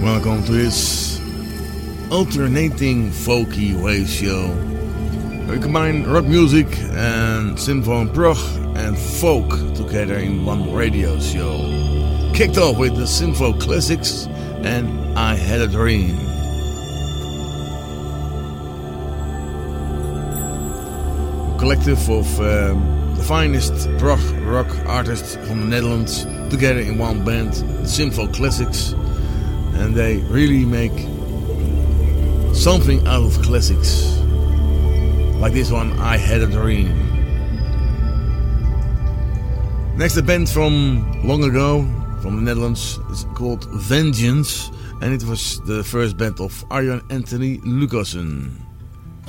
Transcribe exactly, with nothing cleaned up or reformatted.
Welcome to this alternating folky wave show. We combine rock music and synth and prog and folk together in one radio show. Kicked off with the Synth Classics and I Had a Dream. A collective of um, the finest prog rock artists from the Netherlands together in one band, the Synth Classics. And they really make something out of classics. Like this one, I Had a Dream. Next, a band from long ago, from the Netherlands, is called Vengeance. And it was the first band of Arjan Anthony Lucassen.